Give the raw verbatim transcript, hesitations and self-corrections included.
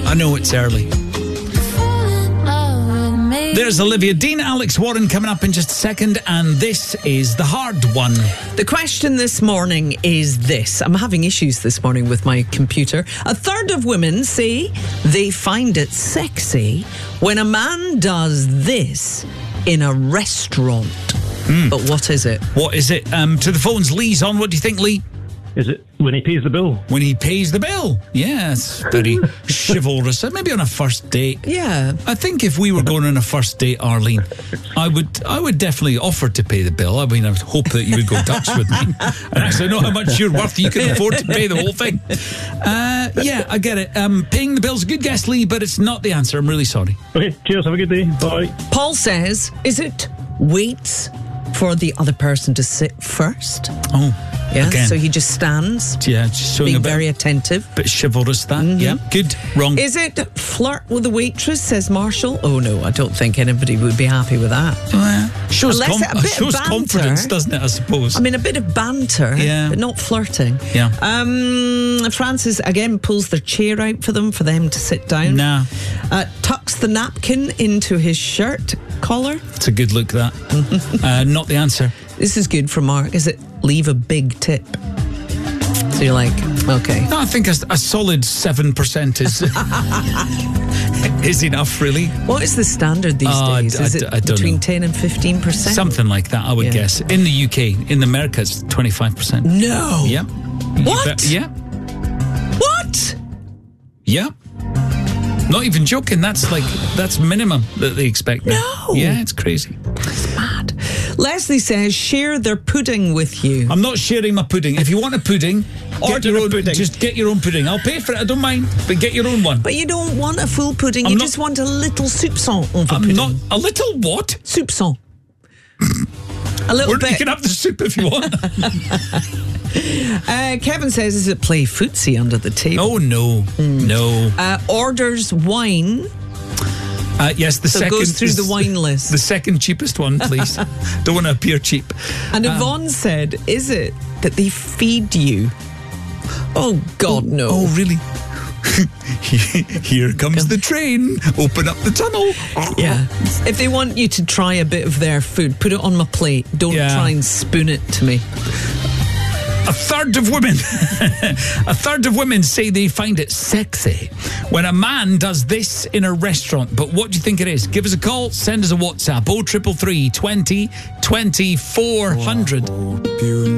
I know it's early. There's Olivia Dean, Alex Warren coming up in just a second, and this is the hard one. The question this morning is this. I'm having issues this morning with my computer. A third of women say they find it sexy when a man does this in a restaurant. Mm. But what is it? What is it? Um, to the phones, Lee's on. What do you think, Lee? Is it when he pays the bill? When he pays the bill. Yes, very chivalrous. Maybe on a first date. Yeah. I think if we were going on a first date, Arlene, I would I would definitely offer to pay the bill. I mean, I would hope that you would go Dutch with me. And actually know how much you're worth. You can afford to pay the whole thing. Uh, yeah, I get it. Um, paying the bill's a good guess, Lee, but it's not the answer. I'm really sorry. Okay, cheers. Have a good day. Bye. Paul says, is it waits for the other person to sit first? Oh. Yeah, Again. so he just stands. Yeah, just showing being a bit, very attentive. Bit chivalrous, that. Mm-hmm. Yeah, good. Wrong. Is it flirt with the waitress, says Marshall? Oh, no, I don't think anybody would be happy with that. Uh, shows com- a bit shows of banter. confidence, doesn't it, I suppose? I mean, a bit of banter, yeah. but not flirting. Yeah. Um, Francis, again, pulls their chair out for them, for them to sit down. Nah. Uh, tucks the napkin into his shirt collar. It's a good look, that. uh, not the answer. This is good for Mark. Is it leave a big tip? So you're like, okay. No, I think a, a solid seven percent is is enough, really. What is the standard these uh, days? Is I, it I don't between know. ten and fifteen percent? Something like that, I would yeah. guess. In the U K, in America, it's twenty-five percent. No. Yeah. What? Yeah. What? Yeah. Not even joking. That's like, that's minimum that they expect now. No. Yeah, it's crazy. It's mad. Leslie says, share their pudding with you. I'm not sharing my pudding. If you want a pudding, Order get your a own pudding. Just get your own pudding. I'll pay for it. I don't mind. But get your own one. But you don't want a full pudding. I'm you not, just want a little soupçon of a I'm pudding. not a little what? Soupçon. A little Or bit. you can have the soup if you want. uh, Kevin says, is it play footsie under the table? Oh, no. Mm. No. Uh, orders wine. Uh, yes, the so second... goes through the wine list. The second cheapest one, please. Don't want to appear cheap. And um, Yvonne said, is it that they feed you? Oh, God, oh, no. Oh, really? Here comes the train. Open up the tunnel. Yeah. If they want you to try a bit of their food, put it on my plate. Don't yeah. try and spoon it to me. A third of women, a third of women say they find it sexy when a man does this in a restaurant. But what do you think it is? Give us a call. Send us a WhatsApp. oh three three three, twenty, twenty, four hundred.